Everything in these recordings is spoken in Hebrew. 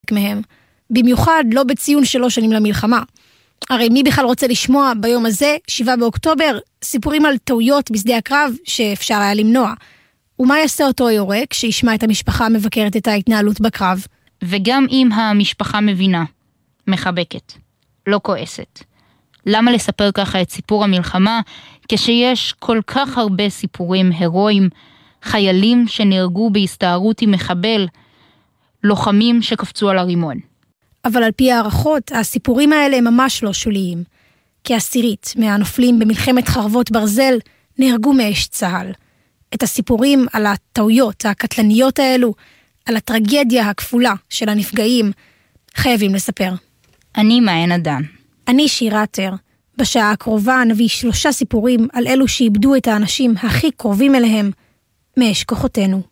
חלק מהם. במיוחד לא בציון 3 שנים למלחמה. הרי מי בכלל רוצה לשמוע ביום הזה, 7 באוקטובר, סיפורים על טעויות בשדה הקרב שאפשר היה למנוע. ומה יעשה אותו יורק שישמע את המשפחה מבקרת את ההתנהלות בקרב? וגם אם המשפחה מבינה, מחבקת, לא כועסת. למה לספר ככה את סיפור המלחמה, כשיש כל כך הרבה סיפורים הרואיים, חיילים שנהרגו בהסתערות עם מחבל, לוחמים שקפצו על הרימון. אבל על פי הערכות, הסיפורים האלה הם ממש לא שוליים. כעשירית מהנופלים במלחמת חרבות ברזל נהרגו מאש צהל. את הסיפורים על הטעויות הקטלניות האלו, על הטרגדיה הכפולה של הנפגעים, חייבים לספר. אני מעין אדן. אני שירה עטר. בשעה הקרובה נביא 3 סיפורים על אלו שאיבדו את האנשים הכי קרובים אליהם מאש כוחותינו.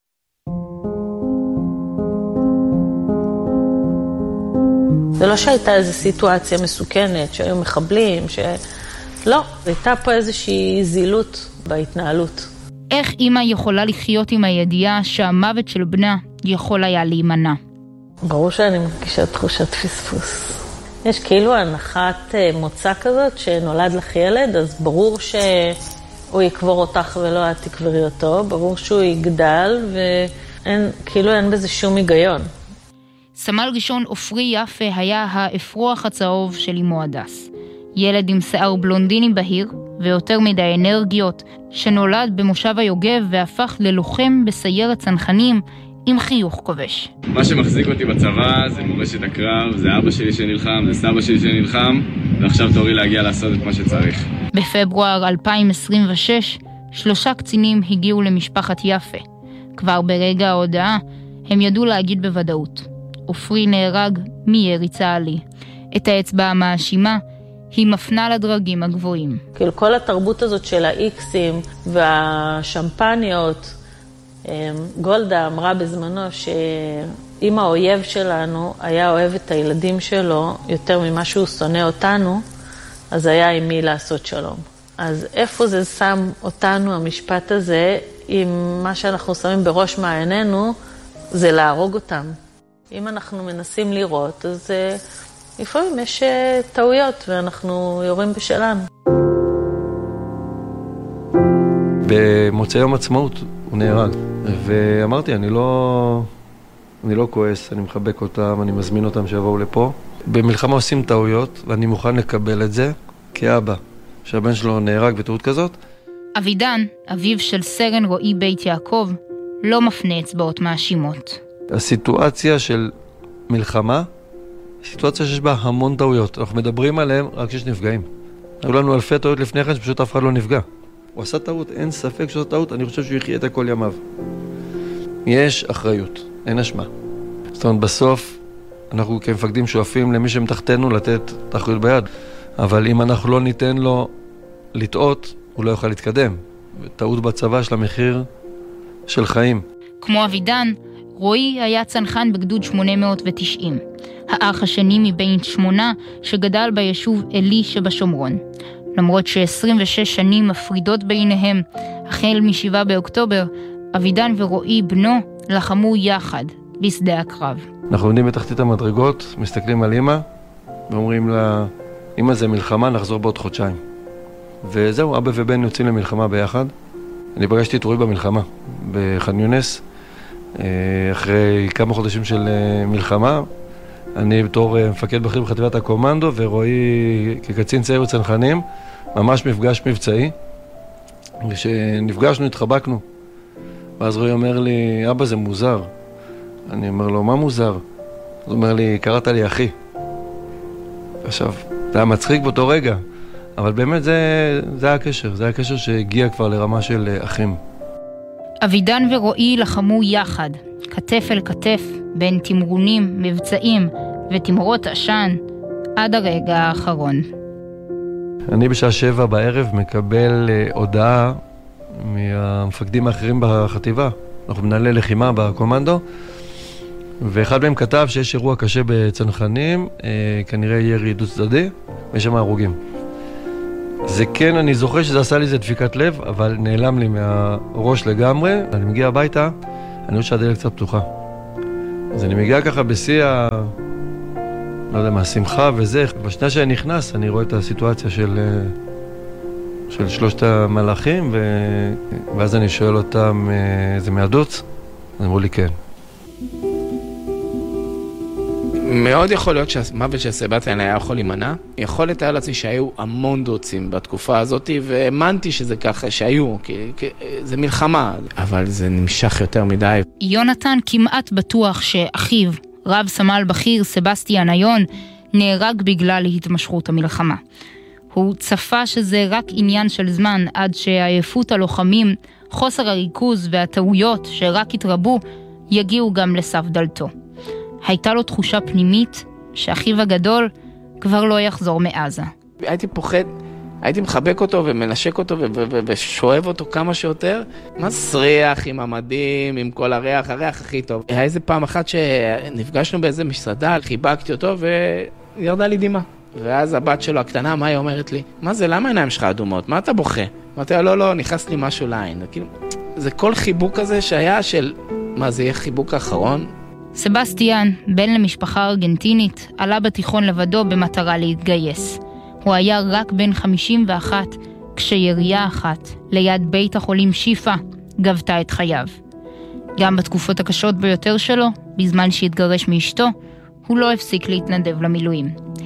זה לא שהייתה איזו סיטואציה מסוכנת, שהיו מחבלים, לא, הייתה פה איזושהי זילות בהתנהלות. איך אמא יכולה לחיות עם הידיעה שהמוות של בנה יכול היה להימנע? ברור שאני מרגישה תחושת פספוס. יש כאילו הנחת מוצא כזאת שנולד לך ילד, אז ברור שהוא יקבור אותך ולא את תקברי אותו, ברור שהוא יגדל וכאילו אין בזה שום היגיון. סמל ראשון עופרי יפה היה האפרוח הצהוב של אמו הדס. ילד עם שיער בלונדיני בהיר ויותר מדי אנרגיות, שנולד במושב היוגב והפך ללוחם בסיירת צנחנים עם חיוך כובש. מה שמחזיק אותי בצבא זה מורשת הקרב, זה אבא שלי שנלחם, זה סבא שלי שנלחם, ועכשיו תורי להגיע לעשות את מה שצריך. בפברואר 2026, 3 קצינים הגיעו למשפחת יפה. כבר ברגע ההודעה, הם ידעו להגיד בוודאות. עופרי נהרג מירי צה"לי. את האצבע המאשימה היא מפנה לדרגים הגבוהים. כאילו כל התרבות הזאת של האיקסים והשמפניות, גולדה אמרה בזמנו שאם האויב שלנו היה אוהב את הילדים שלו יותר ממה שהוא שונא אותנו, אז היה עם מי לעשות שלום. אז איפה זה שם אותנו, המשפט הזה, אם מה שאנחנו שמים בראש מעיינינו זה להרוג אותם. אם אנחנו מנסים לראות, אז לפעמים יש טעויות ואנחנו יורים בשלנו. במוצאי יום עצמאות הוא נהרג, ואמרתי, אני לא כועס, אני מחבק אותם, אני מזמין אותם שיבואו לפה. במלחמה עושים טעויות, ואני מוכן לקבל את זה כאבא, שהבן שלו נהרג בטעות כזאת. אבידן, אביו של סרן רועי בית יעקב, לא מפנה אצבעות מאשימות. הסיטואציה של מלחמה, סיטואציה שיש בה המון טעויות. אנחנו מדברים עליהם רק כשיש נפגעים. היו לנו אלפי טעויות לפני כן, שפשוט אף אחד לא נפגע. הוא עשה טעות, אין ספק שזו טעות, אני חושב שהוא יחיה את הכל ימיו. יש אחריות, אין אשמה. זאת אומרת, בסוף, אנחנו כמפקדים שואפים למי שמתחתנו לתת את האחריות ביד. אבל אם אנחנו לא ניתן לו לטעות, הוא לא יוכל להתקדם. טעות בצבא של המחיר של חיים. כמו אבידן, רועי היה צנחן בגדוד 890. האח השני מבין 8 שגדל ביישוב אלי שבשומרון. למרות ש26 שנים מפרידות ביניהם, החל מ7 באוקטובר, אבידן ורועי בנו לחמו יחד בשדה הקרב. אנחנו עומדים בתחתית המדרגות, מסתכלים על אמא, ואומרים לה, אמא זה מלחמה, נחזור בעוד חודשיים. וזהו, אבא ובן יוצאים למלחמה ביחד. אני פגשתי את רועי במלחמה, בח'אן יונס, אחרי כמה חודשים של מלחמה. אני בתור מפקד בכיר בחטיבת הקומנדו, ורועי כקצין צעיר בצנחנים, ממש מפגש מבצעי. וכשנפגשנו, התחבקנו. ואז רועי אומר לי, אבא זה מוזר. אני אומר לו, מה מוזר? הוא אומר לי, קראת לי אחי. עכשיו, זה היה מצחיק באותו רגע, אבל באמת זה היה הקשר, זה היה הקשר שהגיע כבר לרמה של אחים. אבידן ורועי לחמו יחד, כתף אל כתף, בין תמרונים, מבצעים ותמרות עשן, עד הרגע האחרון. אני בשעה 7 בערב מקבל הודעה מהמפקדים האחרים בחטיבה. אנחנו מנהלי לחימה בקומנדו, ואחד מהם כתב שיש אירוע קשה בצנחנים, כנראה ירי דו צדדי, ויש שם הרוגים. זה כן, אני זוכר שזה עשה לי איזה דפיקת לב, אבל נעלם לי מהראש לגמרי. אני מגיע הביתה, אני רואה שהדלת קצת פתוחה. אז אני מגיע ככה בשיא לא יודע מה, שמחה וזה. בשנייה שאני נכנס, אני רואה את הסיטואציה של שלושת המלאכים, ואז אני שואל אותם, זה מהדוץ? אז אמרו לי כן. מאוד יכול להיות שהמוות של סבסטיאן היה יכול להימנע. יכול לתאר לעצמי שהיו המון דוצים בתקופה הזאת, והאמנתי שזה ככה שהיו, כי זה מלחמה, אבל זה נמשך יותר מדי. יונתן כמעט בטוח שאחיו, רב סמל בכיר סבסטיאן איון, נהרג בגלל התמשכות המלחמה. הוא צפה שזה רק עניין של זמן עד שעייפות הלוחמים, חוסר הריכוז והטעויות שרק התרבו, יגיעו גם לסף דלתו. הייתה לו תחושה פנימית שאחיו הגדול כבר לא יחזור מעזה. הייתי פוחד, הייתי מחבק אותו ומנשק אותו ושואב אותו כמה שיותר. מסריח עם המדים, עם כל הריח הכי טוב. היה איזה פעם אחת שנפגשנו באיזה מסעדה, חיבקתי אותו וירדה לי דימה. ואז הבת שלו הקטנה, מה היא אומרת לי? מה זה, למה העיניים שלך אדומות? מה אתה בוכה? אמרתי לה, לא, נכנס לי משהו לעין. כאילו, זה כל חיבוק הזה שהיה של, מה זה יהיה חיבוק האחרון? סבסטיאן, בן למשפחה ארגנטינית, עלה בתיכון לבדו במטרה להתגייס. הוא היה רק בן 51, כשירייה אחת, ליד בית החולים שיפה, גבתה את חייו. גם בתקופות הקשות ביותר שלו, בזמן שהתגרש מאשתו, הוא לא הפסיק להתנדב למילואים.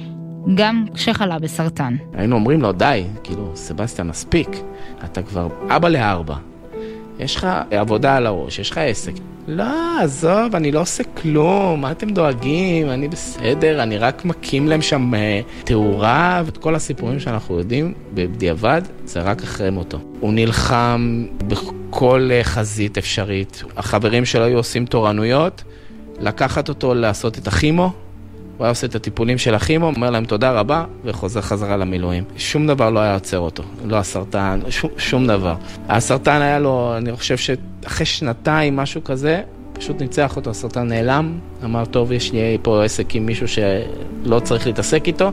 גם כשחלה בסרטן. היינו אומרים לו, די, כאילו, סבסטיאן, מספיק. אתה כבר אבא ל4. יש לך עבודה על הראש, יש לך עסק. לא, עזוב, אני לא עושה כלום, מה אתם דואגים? אני בסדר, אני רק מקים להם שם תאורה, ואת כל הסיפורים שאנחנו יודעים, בדיעבד, זה רק אחרי מותו. הוא נלחם בכל חזית אפשרית. החברים שלו היו עושים תורנויות, לקחת אותו לעשות את הכימו, הוא היה עושה את הטיפולים של הכימו, אומר להם תודה רבה, וחוזר חזרה למילואים. שום דבר לא היה עוצר אותו, לא הסרטן, שום דבר. הסרטן היה לו, אני חושב שאחרי שנתיים, משהו כזה, פשוט ניצח אותו, הסרטן נעלם, אמר טוב, יש לי פה עסק עם מישהו שלא צריך להתעסק איתו,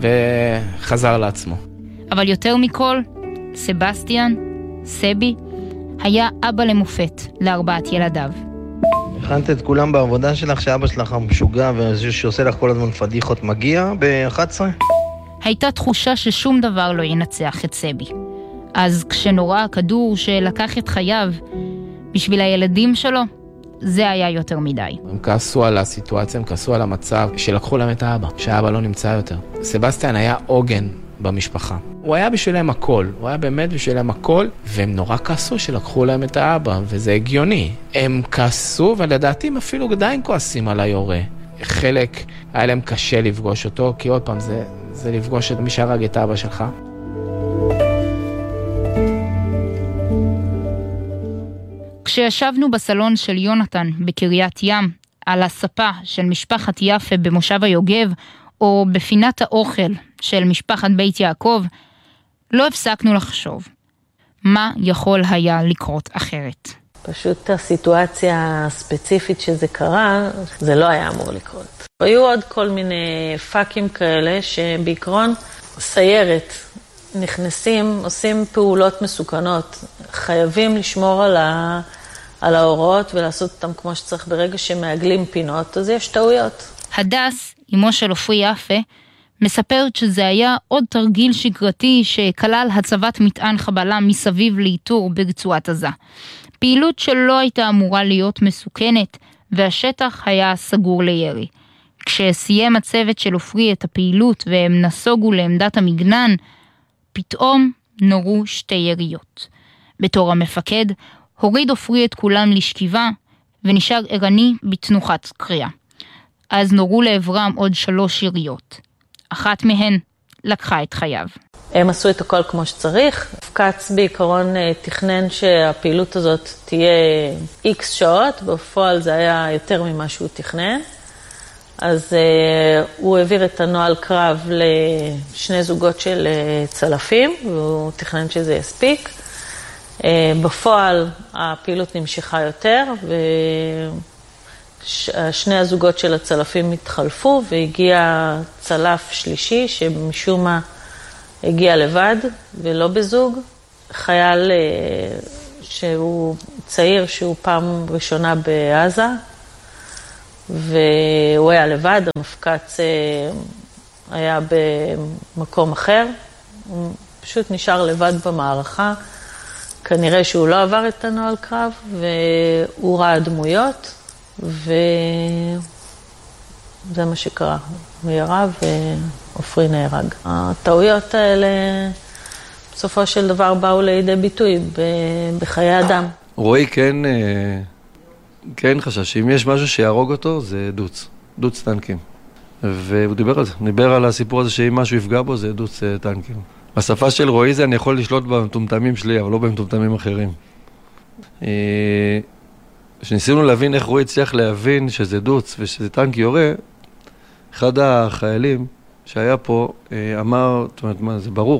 וחזר לעצמו. אבל יותר מכל, סבסטיאן, סבי, היה אבא למופת ל4 ילדיו. הכנת את כולם בעבודה שלך שאבא שלך משוגע ושעושה לך כל הזמן פדיחות מגיע ב-11? הייתה תחושה ששום דבר לא ינצח את סבי. אז כשנורא הכדור שלקח את חייו בשביל הילדים שלו, זה היה יותר מדי. הם כעסו על הסיטואציה, הם כעסו על המצב שלקחו להם את האבא, שהאבא לא נמצא יותר. סבסטיאן היה עוגן במשפחה. הוא היה בשבילם הכל, הוא היה באמת בשבילם הכל, והם נורא כעסו שלקחו להם את האבא, וזה הגיוני. הם כעסו, ולדעתי הם אפילו עדיין כועסים על היורה. חלק היה להם קשה לפגוש אותו, כי עוד פעם זה לפגוש את מי שהרג את האבא שלך. כשישבנו בסלון של יונתן בקריית ים, על הספה של משפחת יפה במושב היוגב, או בפינת האוכל של משפחת בית יעקב, לא הפסקנו לחשוב מה יכול היה לקרות אחרת. פשוט הסיטואציה הספציפית שזה קרה, זה לא היה אמור לקרות. היו עוד כל מיני פאקים כאלה שבעקרון סיירת נכנסים, עושים פעולות מסוכנות, חייבים לשמור על ההוראות ולעשות אותם כמו שצריך ברגע שמעגלים פינות, אז יש טעויות. הדס, אמו של עופרי יפה, מספרת שזה היה עוד תרגיל שגרתי שכלל הצבת מטען חבלה מסביב לאיתור ברצועת עזה. פעילות שלא הייתה אמורה להיות מסוכנת, והשטח היה סגור לירי. כשסיים הצוות של עופרי את הפעילות והם נסוגו לעמדת המגנן, פתאום נורו 2 יריות. בתור המפקד, הוריד עופרי את כולם לשכיבה, ונשאר ערני בתנוחת קריאה. אז נורו לעברם עוד 3 יריות. אחת מהן לקחה את חייו. הם עשו את הכל כמו שצריך. פקץ בעיקרון תכנן שהפעילות הזאת תהיה X שעות, בפועל זה היה יותר ממה שהוא תכנן. אז הוא העביר את הנוהל קרב ל2 זוגות של צלפים, והוא תכנן שזה יספיק. בפועל הפעילות נמשכה יותר, ושני הזוגות של הצלפים התחלפו, והגיע צלף שלישי שמשום מה הגיע לבד ולא בזוג. חייל שהוא צעיר, שהוא פעם ראשונה בעזה, והוא היה לבד, המפקץ היה במקום אחר, הוא פשוט נשאר לבד במערכה, כנראה שהוא לא עבר את הנוהל קרב, והוא ראה דמויות, וזה מה שקרה. הוא ירה ועופרי נהרג. הטעויות האלה בסופו של דבר באו לידי ביטוי בחיי אדם. רועי כן חשש שאם יש משהו שיהרוג אותו זה דוץ טנקים. והוא דיבר על זה, דיבר על הסיפור הזה שאם משהו יפגע בו זה דוץ טנקים. בשפה של רועי זה אני יכול לשלוט במטומטמים שלי, אבל לא במטומטמים אחרים. כשניסינו להבין איך רועי הצליח להבין שזה דוץ ושזה טנק יורה, אחד החיילים שהיה פה אמר, זאת אומרת, מה, זה ברור.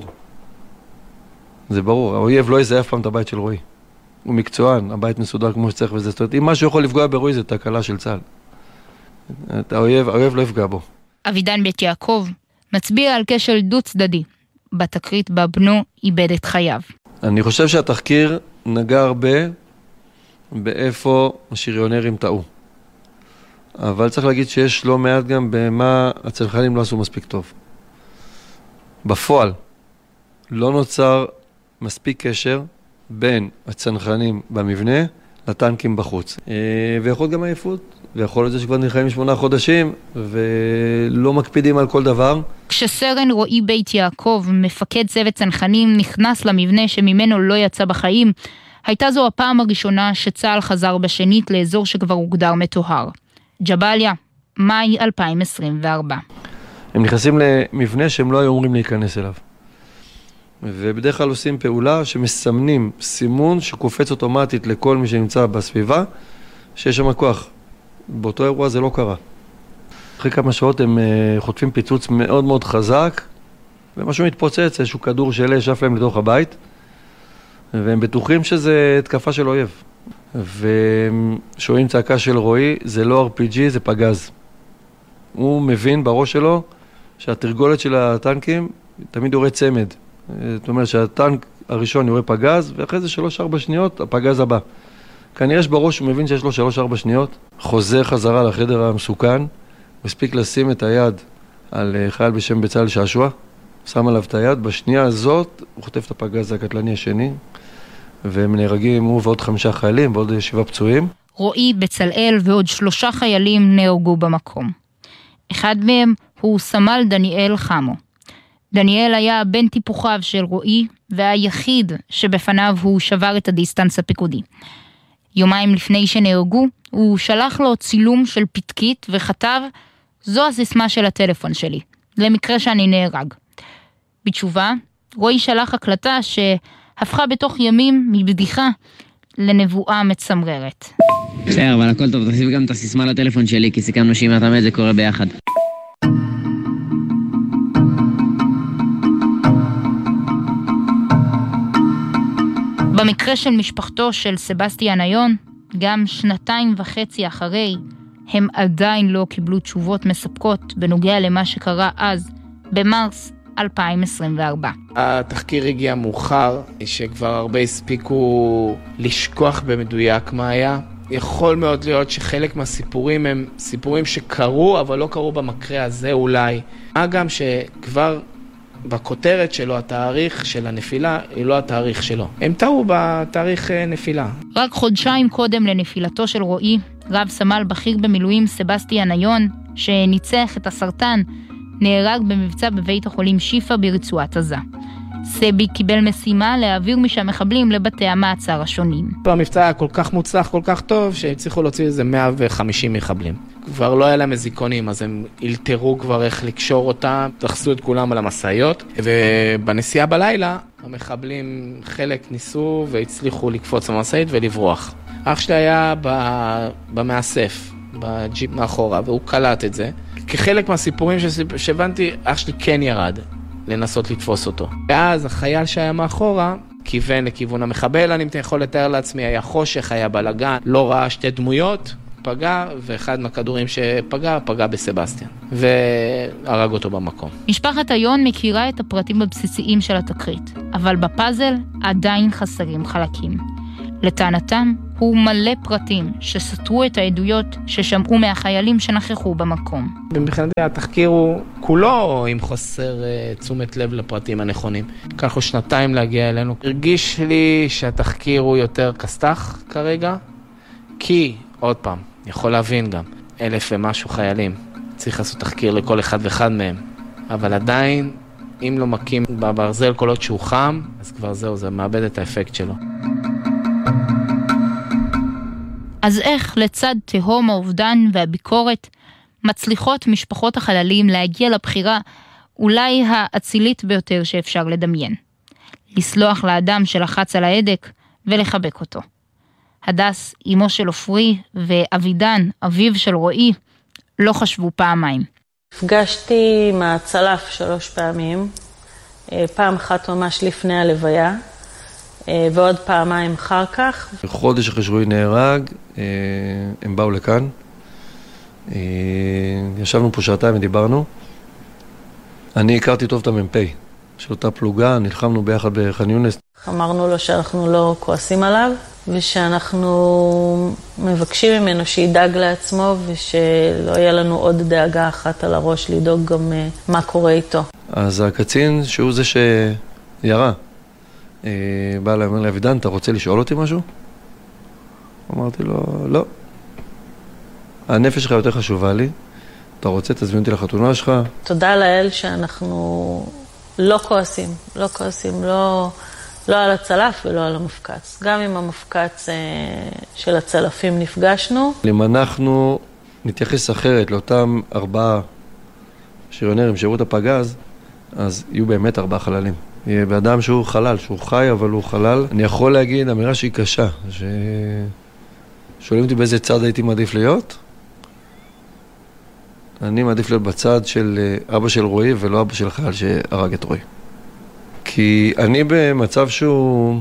זה ברור, האויב לא יזהה אף פעם את הבית של רועי. הוא מקצוען, הבית מסודר כמו שצריך וזה. זאת אומרת, אם משהו יכול לפגוע ברועי זה תקלה של צה"ל. האויב לא יפגע בו. אבידן בית יעקב מצביע על כשל דו צדדי בתקרית בה בנו איבד את חייו. אני חושב שהתחקיר נגע הרבה באיפה השריונרים טעו. אבל צריך להגיד שיש לא מעט גם במה הצנחנים לא עשו מספיק טוב. בפועל לא נוצר מספיק קשר בין הצנחנים במבנה לטנקים בחוץ. ויכול גם עייפות, ויכול להיות שכבר נלחמים 8 חודשים ולא מקפידים על כל דבר. כשסרן רועי בית יעקב, מפקד צוות צנחנים, נכנס למבנה שממנו לא יצא בחיים, הייתה זו הפעם הראשונה שצה"ל חזר בשנית לאזור שכבר הוגדר מטוהר. ג'באליה, מאי 2024. הם נכנסים למבנה שהם לא היו אומרים להיכנס אליו. ובדרך כלל עושים פעולה שמסמנים סימון שקופץ אוטומטית לכל מי שנמצא בסביבה, שיש שם כוח. באותו אירוע זה לא קרה. אחרי כמה שעות הם חוטפים פיצוץ מאוד מאוד חזק, ומשהו מתפוצץ, איזשהו כדור של אש עף להם לתוך הבית, והם בטוחים שזה התקפה של אויב. ושומעים צעקה של רועי, זה לא RPG, זה פגז. הוא מבין בראש שלו שהתרגולת של הטנקים תמיד יורה צמד. זאת אומרת שהטנק הראשון יורה פגז, ואחרי זה 3-4 שניות הפגז הבא. כנראה שבראש הוא מבין שיש לו 3-4 שניות, חוזר חזרה לחדר המסוכן, מספיק לשים את היד על חייל בשם בצלאל שעשוע, שם עליו את היד, בשנייה הזאת הוא חוטף את הפגז הקטלני השני, והם נהרגים, הוא ועוד 5 חיילים ועוד 7 פצועים. רועי, בצלאל ועוד 3 חיילים נהרגו במקום. אחד מהם הוא סמל דניאל חמו. דניאל היה בן טיפוחיו של רועי, והיחיד שבפניו הוא שבר את הדיסטנס הפיקודי. יומיים לפני שנהרגו, הוא שלח לו צילום של פתקית וכתב, זו הסיסמה של הטלפון שלי, למקרה שאני נהרג. בתשובה, רועי שלח הקלטה שהפכה בתוך ימים מבדיחה לנבואה מצמררת. בסדר, אבל הכל טוב, תוסיף גם את הסיסמה לטלפון שלי, כי סיכמנו שאם אתה מת זה קורה ביחד. במקרה של משפחתו של סבסטיאן איון, גם 2.5 אחרי, הם עדיין לא קיבלו תשובות מספקות בנוגע למה שקרה אז, במרס 2024. התחקיר הגיע מאוחר, שכבר הרבה הספיקו לשכוח במדויק מה היה. יכול מאוד להיות שחלק מהסיפורים הם סיפורים שקרו, אבל לא קרו במקרה הזה אולי. מה גם שכבר בכותרת שלו, התאריך של הנפילה, היא לא התאריך שלו. הם טעו בתאריך נפילה. רק חודשיים קודם לנפילתו של רועי, רב סמל בכיר במילואים סבסטיאן איון, שניצח את הסרטן, נהרג במבצע בבית החולים שיפה ברצועת עזה. סבי קיבל משימה להעביר משם מחבלים לבתי המעצר השונים. המבצע היה כל כך מוצלח, כל כך טוב, שהצליחו להוציא איזה 150 מחבלים. כבר לא היה להם מזיקונים, אז הם אלתרו כבר איך לקשור אותם, תחסו את כולם על המשאיות, ובנסיעה בלילה, המחבלים חלק ניסו והצליחו לקפוץ למשאית ולברוח. אח שלי היה במאסף, בג'יפ מאחורה, והוא קלט את זה. כחלק מהסיפורים שהבנתי, אח שלי כן ירד לנסות לתפוס אותו. ואז החייל שהיה מאחורה כיוון לכיוון המחבל, אני יכול לתאר לעצמי, היה חושך, היה בלגן, לא ראה 2 דמויות, פגע, ואחד מהכדורים שפגע, פגע בסבסטיאן, והרג אותו במקום. משפחת איון מכירה את הפרטים הבסיסיים של התקרית, אבל בפאזל עדיין חסרים חלקים. לטענתם, הוא מלא פרטים שסתרו את העדויות ששמעו מהחיילים שנכחו במקום. מבחינתי התחקיר הוא כולו עם חוסר תשומת לב לפרטים הנכונים. לקח לו 2 להגיע אלינו. הרגיש לי שהתחקיר הוא יותר כסתח כרגע, כי, עוד פעם, יכול להבין גם, 1,000 ומשהו חיילים. צריך לעשות תחקיר לכל אחד ואחד מהם. אבל עדיין, אם לא מקים בברזל קולות שהוא חם, אז כבר זהו, זה מאבד את האפקט שלו. אז איך לצד תהום האובדן והביקורת מצליחות משפחות החללים להגיע לבחירה אולי האצילית ביותר שאפשר לדמיין? לסלוח לאדם שלחץ על ההדק ולחבק אותו. הדס, אמו של עופרי, ואבידן, אביו של רועי, לא חשבו פעמיים. נפגשתי עם הצלף 3 פעמים, פעם אחת ממש לפני הלוויה, ועוד פעמיים אחר כך. חודש אחרי שרועי נהרג, הם באו לכאן. ישבנו פה 2 שעתיים ודיברנו. אני הכרתי טוב את המ"פ של אותה פלוגה, נלחמנו ביחד בח'אן יונס. אמרנו לו שאנחנו לא כועסים עליו, ושאנחנו מבקשים ממנו שידאג לעצמו, ושלא יהיה לנו עוד דאגה אחת על הראש, לדאוג גם מה קורה איתו. אז הקצין, שהוא זה שירה, בא אליי, אומר לי, אבידן, אתה רוצה לשאול אותי משהו? אמרתי לו, לא. הנפש שלך יותר חשובה לי. אתה רוצה, תזמין אותי לחתונה שלך. תודה לאל שאנחנו לא כועסים, לא על הצלף ולא על המפקץ. גם עם המפקץ של הצלפים נפגשנו. אם אנחנו נתייחס אחרת לאותם 4 שריונרים, שירות הפגז, אז יהיו באמת 4 חללים. יהיה באדם שהוא חלל, שהוא חי, אבל הוא חלל. אני יכול להגיד אמירה שהיא קשה, שואלים אותי באיזה צד הייתי מעדיף להיות. אני מעדיף להיות בצד של אבא של רועי ולא אבא של חייל שהרג את רועי. כי אני במצב שהוא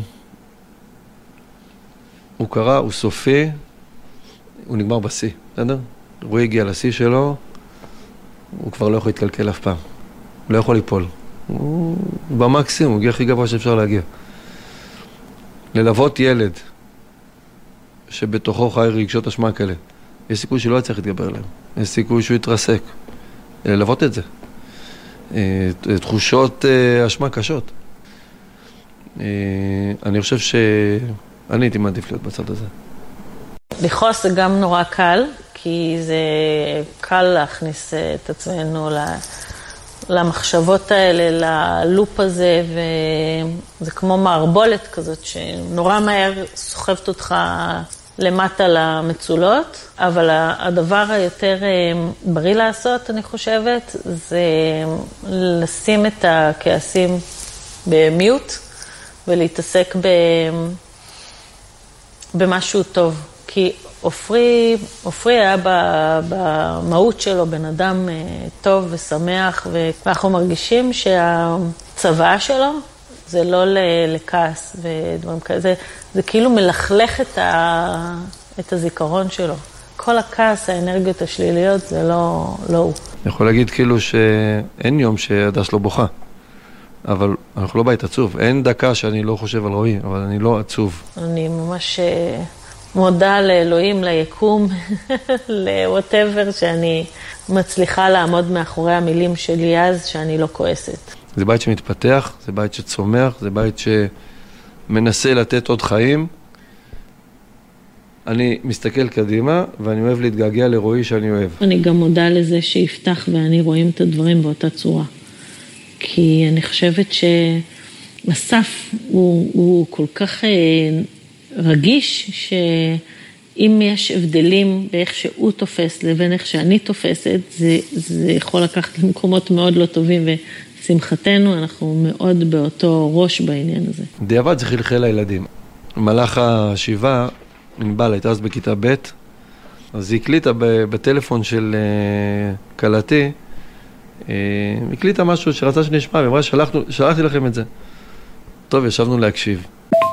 קרה, הוא סופי, הוא נגמר בשיא, בסדר? רועי הגיע לשיא שלו, הוא כבר לא יכול להתקלקל אף פעם, הוא לא יכול ליפול. הוא במקסימום, הוא הגיע הכי גבוה שאפשר להגיע. ללוות ילד שבתוכו חי רגשות אשמה כאלה, יש סיכוי שלא יצטרך להתגבר עליהם, יש סיכוי שהוא יתרסק. ללוות את זה. תחושות אשמה קשות. אני חושב שאני הייתי מעדיף להיות בצד הזה. לכעוס זה גם נורא קל, כי זה קל להכניס את עצמנו למחשבות האלה, ללופ הזה, וזה כמו מערבולת כזאת שנורא מהר סוחבת אותך למטה למצולות, אבל הדבר היותר בריא לעשות, אני חושבת, זה לשים את הכעסים במיוט ולהתעסק במשהו טוב. כי עופרי היה במהות שלו בן אדם טוב ושמח, ואנחנו מרגישים שהצבא שלו זה לא לכעס ודברים כאלה, זה כאילו מלכלך את הזיכרון שלו. כל הכעס, האנרגיות השליליות, זה לא הוא. אני יכול להגיד כאילו שאין יום שהדס לא בוכה, אבל אנחנו לא בית עצוב. אין דקה שאני לא חושב על רועי, אבל אני לא עצוב. אני ממש מודה לאלוהים, ליקום, ל-whatever, שאני מצליחה לעמוד מאחורי המילים שלי אז, שאני לא כועסת. זה בית שמתפתח, זה בית שצומח, זה בית שמנסה לתת עוד חיים. אני מסתכל קדימה, ואני אוהב להתגעגע לרועי שאני אוהב. אני גם מודה לזה שיפתח ואני רואים את הדברים באותה צורה. כי אני חושבת שהסף הוא כל כך רגיש, שאם יש הבדלים באיך שהוא תופס לבין איך שאני תופסת, זה יכול לקחת למקומות מאוד לא טובים, ושמחתנו אנחנו מאוד באותו ראש בעניין הזה. דיעבד זה חלחל לילדים. במהלך השבעה, ענבל הייתה אז בכיתה ב', אז היא הקליטה בטלפון של קלטי, הקליטה משהו שרצה שנשמע, ואמרה, שלחתי לכם את זה. טוב, ישבנו להקשיב.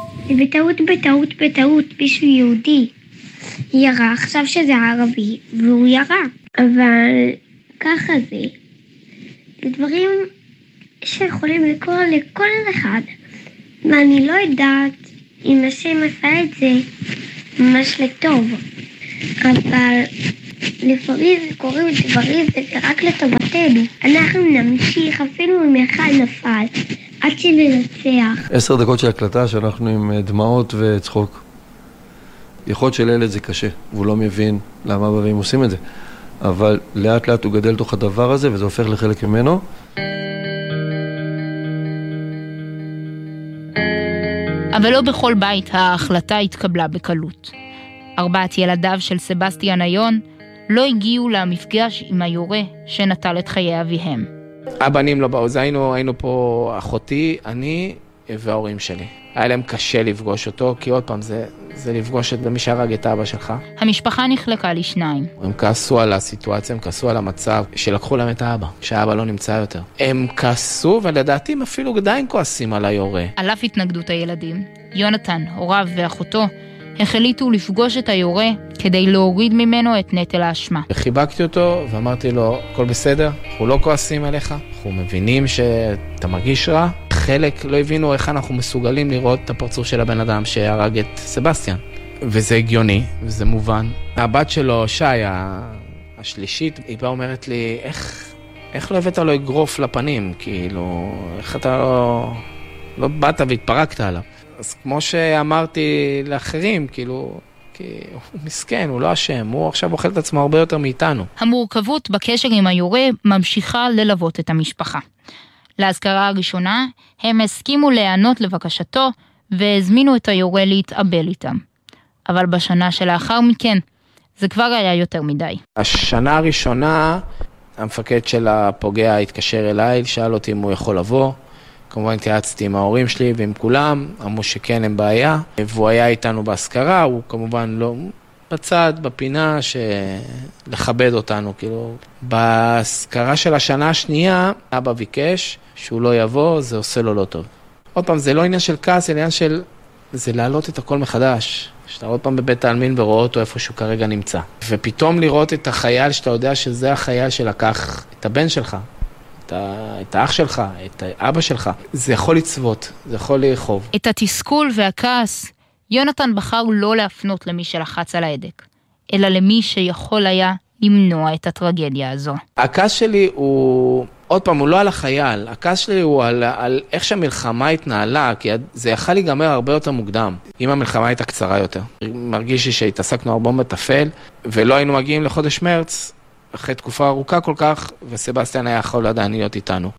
בטעות, בשביל יהודי. ירה, עכשיו שזה ערבי, והוא ירה. אבל ככה זה. זה דברים שיכולים לקרות לכל אחד. ואני לא יודעת אם השם עשה את זה ממש לטוב, אבל לפעמים קוראים דברים וזה רק לטובתנו. אנחנו נמשיך אפילו אם אחד נפל, עד שננצח. 10 דקות של הקלטה שאנחנו עם דמעות וצחוק. יכול להיות שלילד זה קשה, והוא לא מבין למה אבא עושים את זה. אבל לאט לאט הוא גדל תוך הדבר הזה, וזה הופך לחלק ממנו. אבל לא בכל בית ההחלטה התקבלה בקלות. 4 ילדיו של סבסטיאן איון לא הגיעו למפגש עם היורה שנטל את חיי אביהם. הבנים לא באו, היינו פה אחותי, אני וההורים שלי. היה להם קשה לפגוש אותו, כי עוד פעם זה לפגוש את מי שהרג את אבא שלך. המשפחה נחלקה לשניים. הם כעסו על הסיטואציה, הם כעסו על המצב שלקחו להם את האבא, שהאבא לא נמצא יותר. הם כעסו, ולדעתי הם אפילו עדיין כועסים על היורה. על אף התנגדות הילדים, יונתן, הוריו ואחותו החליטו לפגוש את היורה כדי להוריד ממנו את נטל האשמה. חיבקתי אותו ואמרתי לו, הכל בסדר, אנחנו לא כועסים עליך, אנחנו מבינים שאתה מרגיש רע. חלק לא הבינו איך אנחנו מסוגלים לראות את הפרצוף של הבן אדם שהרג את סבסטיאן. וזה הגיוני, וזה מובן. הבת שלו, שי, השלישית, היא באה אומרת לי, איך לא הבאת לו אגרוף לפנים? כאילו, איך אתה לא באת והתפרקת עליו? אז כמו שאמרתי לאחרים, כאילו, כי הוא מסכן, הוא לא אשם, הוא עכשיו אוכל את עצמו הרבה יותר מאיתנו. המורכבות בקשר עם היורה ממשיכה ללוות את המשפחה. להזכרה הראשונה, הם הסכימו להיענות לבקשתו, והזמינו את היורה להתאבל איתם. אבל בשנה שלאחר מכן, זה כבר היה יותר מדי. השנה הראשונה, המפקד של הפוגע התקשר אליי, שאל אותי אם הוא יכול לבוא. כמובן התייעצתי עם ההורים שלי ועם כולם, אמרו שכן הם בעיה, והוא היה איתנו בהזכרה, הוא כמובן לא בצד, בפינה, לכבד אותנו, כאילו. בהזכרה של השנה השנייה, אבא ביקש שהוא לא יבוא, זה עושה לו לא טוב. עוד פעם, זה לא עניין של כעס, זה עניין של, זה להעלות את הכל מחדש. שאתה עוד פעם בבית העלמין ורואה אותו איפה שהוא כרגע נמצא. ופתאום לראות את החייל, שאתה יודע שזה החייל שלקח את הבן שלך, את האח שלך, את האבא שלך, זה יכול לצוות, זה יכול לאכוב. את התסכול והכעס, יונתן בחר לא להפנות למי שלחץ על ההדק, אלא למי שיכול היה למנוע את הטרגדיה הזו. הכעס שלי הוא, עוד פעם, הוא לא על החייל, הכעס שלי הוא על איך שהמלחמה התנהלה, כי זה יכל להיגמר הרבה יותר מוקדם, אם המלחמה הייתה קצרה יותר. מרגיש לי שהתעסקנו הרבה מטפל, ולא היינו מגיעים לחודש מרץ, אחרי תקופה ארוכה כל כך, וסבסטיאן היה יכול עדיין להיות איתנו.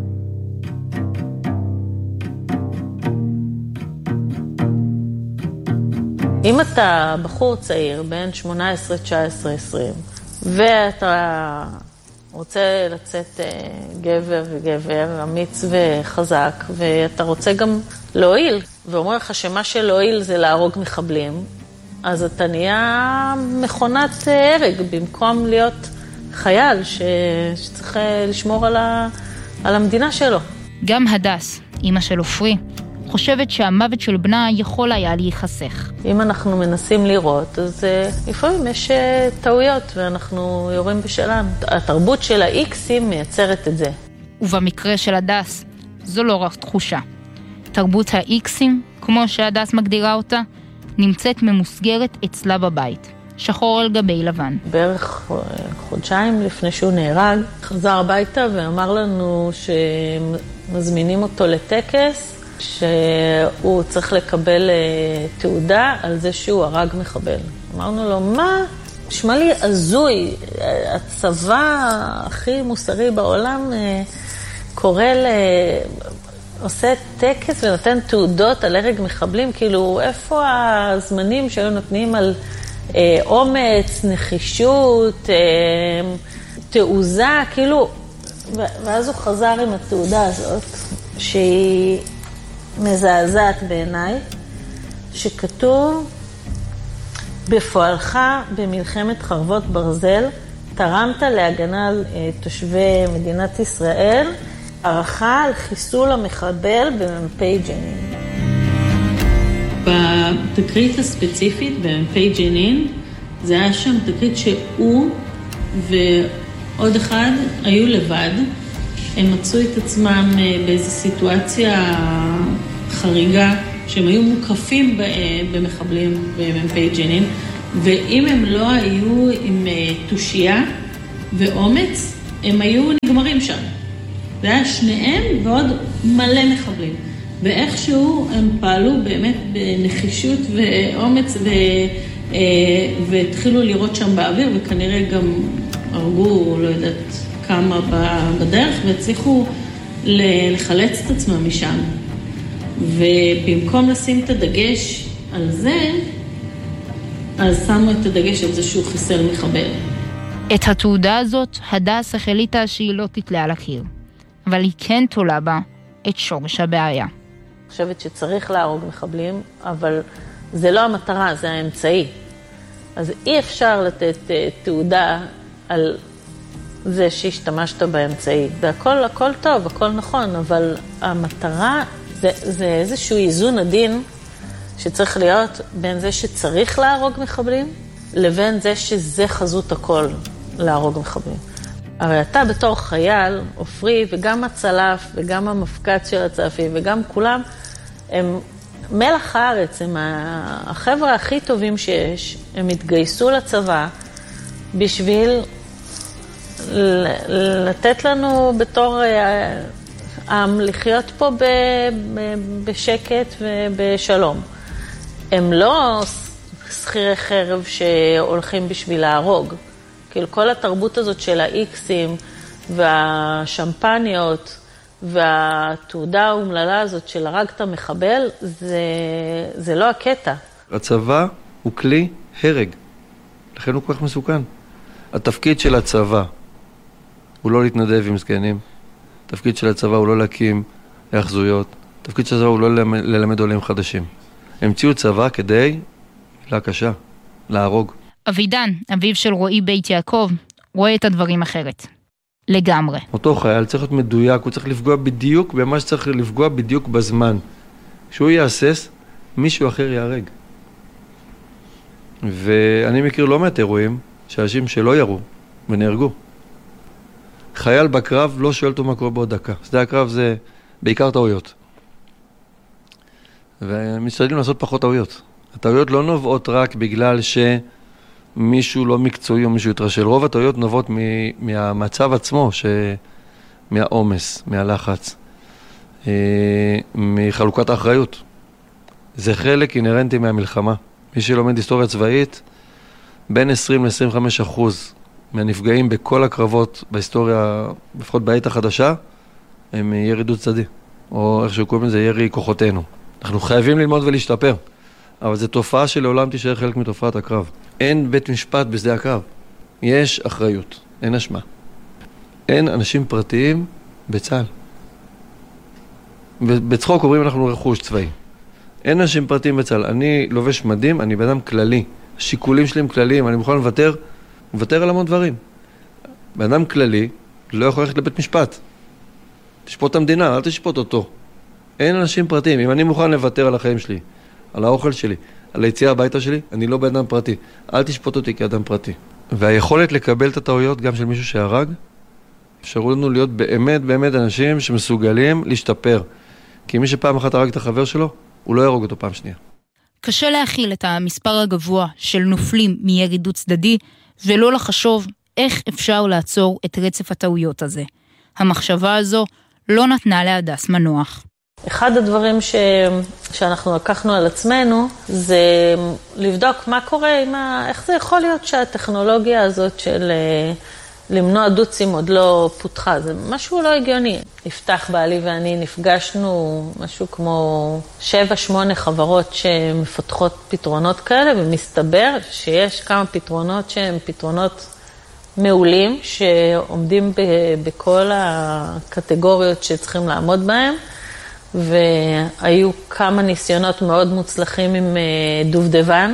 אם אתה בחור צעיר, בין 18, 19, 20, ואתה רוצה לצאת גבר וגבר, אמיץ וחזק, ואתה רוצה גם להועיל, ואומר לך שמה שלהועיל זה להרוג מחבלים, אז אתה נהיה מכונת הרג, במקום להיות חייל שצריך לשמור על המדינה שלו. גם הדס, אמא של אופרי, חושבת שהמוות של בנה יכול היה להיחסך. אם אנחנו מנסים לראות, אז לפעמים יש טעויות ואנחנו יורים בשלנו. התרבות של האיקסים מייצרת את זה. ובמקרה של הדס, זו לא רק תחושה. תרבות האיקסים, כמו שהדס מגדירה אותה, נמצאת ממוסגרת אצלה בבית, שחור על גבי לבן. בערך חודשיים לפני שהוא נהרג, חזר הביתה ואמר לנו שמזמינים אותו לטקס, שהוא צריך לקבל תעודה על זה שהוא הרג מחבל. אמרנו לו, מה? נשמע לי הזוי, הצבא הכי מוסרי בעולם עושה טקס ונותן תעודות על הרג מחבלים, כאילו איפה הזמנים שהיו נותנים על אומץ, נחישות, תעוזה, כאילו, ואז הוא חזר עם התעודה הזאת, שהיא מזעזעת בעיניי, שכתוב, בפועלך במלחמת חרבות ברזל, תרמת להגנה על תושבי מדינת ישראל, ערכה על חיסול המחבל במ"פ ג'נין. בתקרית הספציפית במ"פ ג'נין, זה היה שם תקרית שהוא ועוד אחד היו לבד. הם מצאו את עצמם באיזו סיטואציה חריגה שהם היו מוקפים במחבלים במ"פ ג'נין, ואם הם לא היו עם תושייה ואומץ, הם היו נגמרים שם. זה היה שניהם ועוד מלא מחבלים. ואיכשהו הם פעלו באמת בנחישות ואומץ והתחילו לראות שם באוויר, וכנראה גם הרגו, לא יודעת כמה בדרך, והצליחו לחלץ את עצמם משם. ובמקום לשים את הדגש על זה, אז שמו את הדגש על זה שהוא חיסל מחבל. את התעודה הזאת הדס החליטה שהיא לא תתלה על הקיר, אבל היא כן תולה בה את שורש הבעיה. אני חושבת שצריך להרוג מחבלים, אבל זה לא המטרה, זה האמצעי. אז אי אפשר לתת תעודה על זה שהשתמשת באמצעי. הכל טוב, הכל נכון, אבל המטרה זה איזשהו איזון עדין שצריך להיות בין זה שצריך להרוג מחבלים, לבין זה שזה חזות הכל להרוג מחבלים. הרי אתה בתור חייל, עופרי, וגם הצלף, וגם המפקד של הצלפים, וגם כולם, הם מלח הארץ, הם החבר'ה הכי טובים שיש, הם התגייסו לצבא בשביל לתת לנו בתור עם לחיות פה בשקט ובשלום. הם לא שכירי חרב שהולכים בשביל להרוג. כאילו כל התרבות הזאת של האיקסים והשמפניות והתעודה האומללה הזאת של הרגת מחבל, זה לא הקטע. הצבא הוא כלי הרג, לכן הוא כל כך מסוכן. התפקיד של הצבא הוא לא להתנדב עם זקנים, התפקיד של הצבא הוא לא להקים היאחזויות, התפקיד של הצבא הוא לא ללמד עולים חדשים. המציאו צבא כדי, מילה קשה, להרוג. אבידן, אביו של רועי בית יעקב, רואה את הדברים אחרת. לגמרי. אותו חייל צריך להיות מדויק, הוא צריך לפגוע בדיוק במה שצריך לפגוע בדיוק בזמן. כשהוא יאסס, מישהו אחר יהרג. ואני מכיר לא מעט אירועים שאנשים שלא ירו ונהרגו. חייל בקרב לא שואל אותו מה קורה בעוד דקה. שדה הקרב זה בעיקר טעויות. ומשתדלים לעשות פחות טעויות. הטעויות לא נובעות רק בגלל שמישהו לא מקצועי או מישהו יתרשל. רוב הטעויות נובעות מהמצב עצמו, מהעומס, מהלחץ, מחלוקת האחריות. זה חלק אינרנטי מהמלחמה. מי שלומד היסטוריה צבאית, בין 20-25% מהנפגעים בכל הקרבות בהיסטוריה, לפחות בעת החדשה, הם ירי דו צדדי, או איך שקוראים לזה, ירי כוחותינו. אנחנו חייבים ללמוד ולהשתפר, אבל זו תופעה שלעולם תישאר חלק מתופעת הקרב. אין בית משפט בשדה הקרב. יש אחריות, אין אשמה. אין אנשים פרטיים בצה"ל. בצחוק אומרים אנחנו רכוש צבאי. אין אנשים פרטיים בצה"ל. אני לובש מדים, אני בן אדם כללי. השיקולים שלי הם כלליים, אני מוכן לוותר על המון דברים. בן אדם כללי לא יכול ללכת לבית משפט. תשפוט את המדינה, אל תשפוט אותו. אין אנשים פרטיים. אם אני מוכן לוותר על החיים שלי, על האוכל שלי, על היציאה הביתה שלי, אני לא בן אדם פרטי. אל תשפוט אותי כאדם פרטי. והיכולת לקבל את הטעויות גם של מישהו שהרג, אפשרו לנו להיות באמת באמת אנשים שמסוגלים להשתפר. כי מי שפעם אחת הרג את החבר שלו, הוא לא ירוג אותו פעם שנייה. קשה להכיל את המספר הגבוה של נופלים מירי דו צדדי, ולא לחשוב איך אפשר לעצור את רצף הטעויות הזה. המחשבה הזו לא נתנה להדס מנוח. אחד הדברים שאנחנו לקחנו על עצמנו, זה לבדוק מה קורה, איך זה יכול להיות שהטכנולוגיה הזאת של למנוע דוצים עוד לא פותחה. זה משהו לא הגיוני. יפתח בעלי ואני נפגשנו משהו כמו 7-8 חברות שמפתחות פתרונות כאלה, ומסתבר שיש כמה פתרונות שהם פתרונות מעולים, שעומדים בכל הקטגוריות שצריכים לעמוד בהם, והיו כמה ניסיונות מאוד מוצלחים עם דובדבן,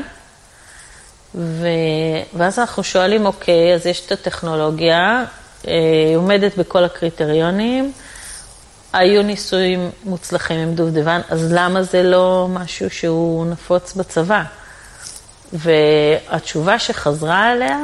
ואז אנחנו שואלים, אוקיי, אז יש את הטכנולוגיה, היא עומדת בכל הקריטריונים, היו ניסויים מוצלחים עם דובדבן, אז למה זה לא משהו שהוא נפוץ בצבא? והתשובה שחזרה עליה,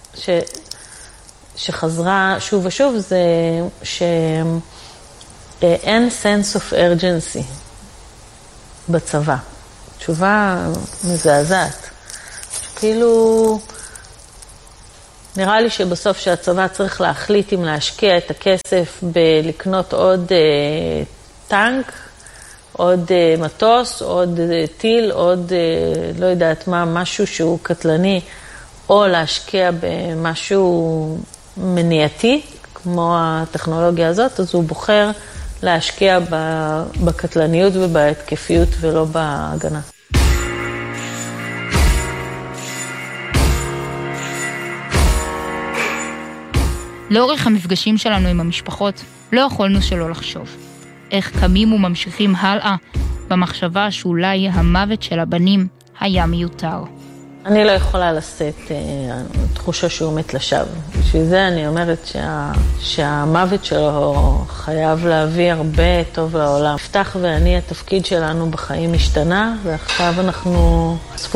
שחזרה שוב ושוב, זה שאין sense of urgency. בצבא. תשובה מזעזעת. כאילו, נראה לי שבסוף שהצבא צריך להחליט אם להשקיע את הכסף בלקנות עוד טנק, עוד מטוס, עוד טיל, עוד לא יודעת מה, משהו שהוא קטלני, או להשקיע במשהו מניעתי, כמו הטכנולוגיה הזאת, אז הוא בוחר להשקיע בקטלניות ובהתקפיות ולא בהגנה. לאורך המפגשים שלנו עם המשפחות לא יכולנו שלא לחשוב. איך קמים וממשיכים הלאה במחשבה שאולי המוות של הבנים היה מיותר. אני לא יכולה לשאת תחושה שהוא מת לשווא. בשביל זה אני אומרת שהמוות שלו חייב להביא הרבה טוב לעולם. יפתח ואני, התפקיד שלנו בחיים השתנה, ועכשיו אנחנו